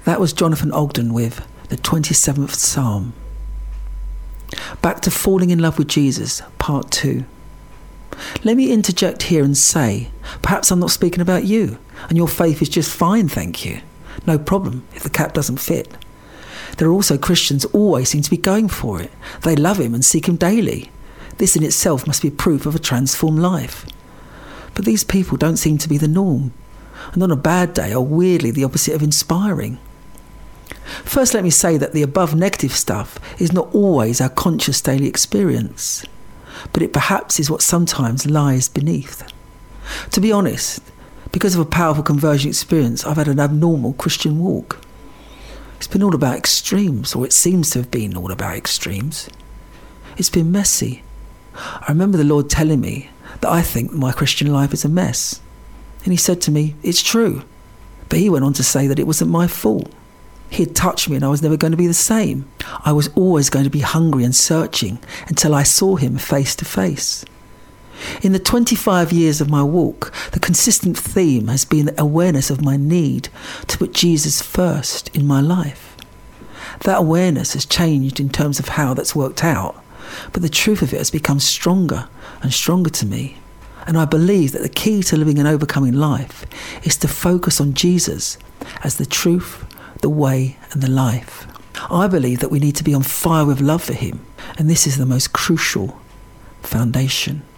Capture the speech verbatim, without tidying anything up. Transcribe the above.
That was Jonathan Ogden with the twenty-seventh Psalm. Back to falling in love with Jesus, part two. Let me interject here and say, perhaps I'm not speaking about you, and your faith is just fine, thank you. No problem if the cap doesn't fit. There are also Christians who always seem to be going for it. They love him and seek him daily. This in itself must be proof of a transformed life. But these people don't seem to be the norm, and on a bad day are weirdly the opposite of inspiring. First, let me say that the above negative stuff is not always our conscious daily experience, but it perhaps is what sometimes lies beneath. To be honest, because of a powerful conversion experience, I've had an abnormal Christian walk. It's been all about extremes, or it seems to have been all about extremes. It's been messy. I remember the Lord telling me that I think my Christian life is a mess. And he said to me, it's true. But he went on to say that it wasn't my fault. He had touched me and I was never going to be the same. I was always going to be hungry and searching until I saw him face to face. In the twenty-five years of my walk, the consistent theme has been the awareness of my need to put Jesus first in my life. That awareness has changed in terms of how that's worked out, but the truth of it has become stronger and stronger to me. And I believe that the key to living an overcoming life is to focus on Jesus as the truth, the way and the life. I believe that we need to be on fire with love for him, and this is the most crucial foundation.